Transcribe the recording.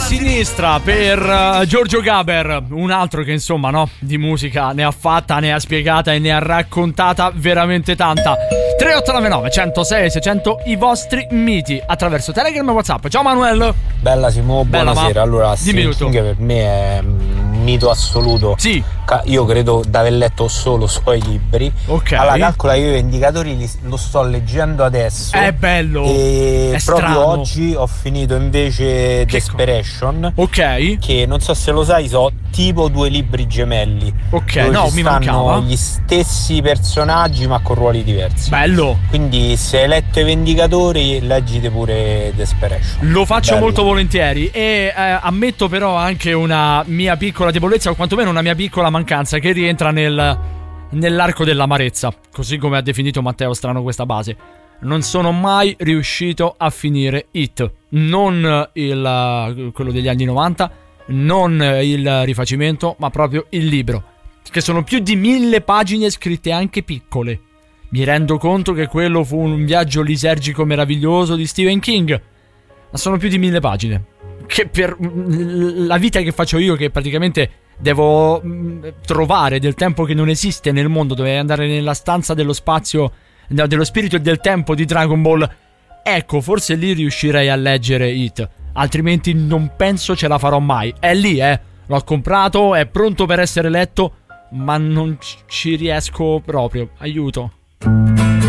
sinistra per Giorgio Gaber, un altro che insomma no, di musica ne ha fatta, ne ha spiegata e ne ha raccontata veramente tanta. 3899 106 600 i vostri miti attraverso Telegram e WhatsApp. Ciao Manuel. Bella Simo, buonasera. Allora, Stephen King per me è un mito assoluto. Sì. Io credo di aver letto solo suoi libri. Ok. Allora, calcola, io i Vendicatori lo sto leggendo adesso. È bello. E è proprio strano. oggi ho finito invece Desperation. Ok. Che non so se lo sai, so tipo 2 libri gemelli. Ok, dove no, ci mi stanno mancava. gli stessi personaggi ma con ruoli diversi. Bello. Quindi se hai letto i Vendicatori, leggite pure Desperation. Lo faccio Bello. molto volentieri. E ammetto però anche una mia piccola debolezza, o quantomeno una mia piccola mancanza, che rientra nell'arco dell'amarezza, così come ha definito Matteo Strano questa base. Non sono mai riuscito a finire It. Non quello degli anni 90, non il rifacimento, ma proprio il libro, che sono più di 1000 pagine scritte anche piccole. Mi rendo conto che quello fu un viaggio lisergico meraviglioso di Stephen King, ma sono più di 1000 pagine, che per la vita che faccio io, che praticamente devo trovare del tempo che non esiste nel mondo, dovrei andare nella stanza dello spazio, dello spirito e del tempo di Dragon Ball. Ecco, forse lì riuscirei a leggere It, altrimenti non penso ce la farò mai. È lì, l'ho comprato, è pronto per essere letto, ma non ci riesco proprio. Aiuto.